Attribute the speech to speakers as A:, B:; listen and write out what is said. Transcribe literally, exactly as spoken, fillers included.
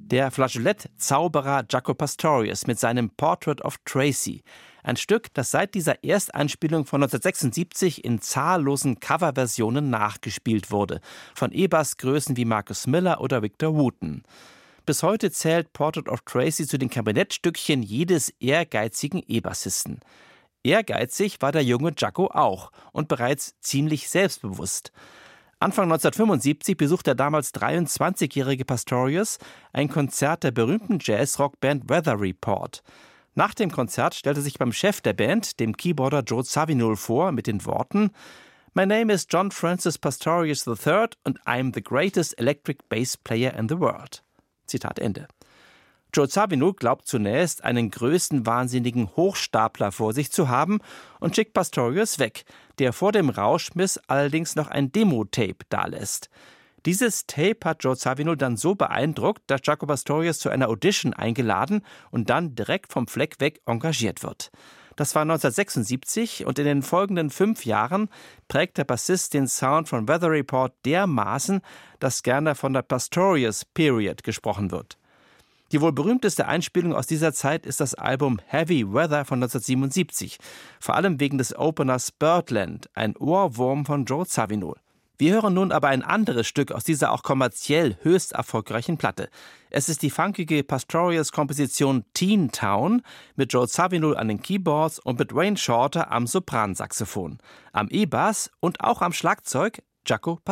A: Der Flageolet-Zauberer Jaco Pastorius mit seinem Portrait of Tracy. Ein Stück, das seit dieser Ersteinspielung von neunzehnhundertsechsundsiebzig in zahllosen Coverversionen nachgespielt wurde. Von E-Bass-Größen wie Marcus Miller oder Victor Wooten. Bis heute zählt Portrait of Tracy zu den Kabinettstückchen jedes ehrgeizigen E-Bassisten. Ehrgeizig war der junge Jaco auch und bereits ziemlich selbstbewusst. Anfang neunzehnhundertfünfundsiebzig besucht der damals dreiundzwanzigjährige Pastorius ein Konzert der berühmten Jazz-Rock-Band Weather Report. Nach dem Konzert stellte sich beim Chef der Band, dem Keyboarder Joe Zawinul, vor mit den Worten: "My name is John Francis Pastorius the third and I'm the greatest electric bass player in the world." Zitat Ende. Joe Zawinul glaubt zunächst, einen größenwahnsinnigen Hochstapler vor sich zu haben und schickt Pastorius weg, der vor dem Rauschmiss allerdings noch ein Demo-Tape dalässt. Dieses Tape hat Joe Zawinul dann so beeindruckt, dass Jaco Pastorius zu einer Audition eingeladen und dann direkt vom Fleck weg engagiert wird. Das war neunzehnhundertsechsundsiebzig und in den folgenden fünf Jahren prägt der Bassist den Sound von Weather Report dermaßen, dass gerne von der Pastorius Period gesprochen wird. Die wohl berühmteste Einspielung aus dieser Zeit ist das Album Heavy Weather von neunzehnhundertsiebenundsiebzig, vor allem wegen des Openers Birdland, ein Ohrwurm von Joe Zawinul. Wir hören nun aber ein anderes Stück aus dieser auch kommerziell höchst erfolgreichen Platte. Es ist die funkige Pastorius-Komposition Teen Town mit Joe Zawinul an den Keyboards und mit Wayne Shorter am Sopransaxophon. Am E-Bass und auch am Schlagzeug Jaco Pastorius.